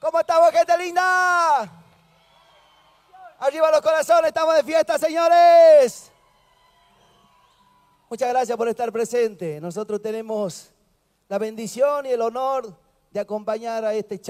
¿Cómo estamos, gente linda? Arriba los corazones, estamos de fiesta, señores. Muchas gracias por estar presente. Nosotros tenemos la bendición y el honor de acompañar a este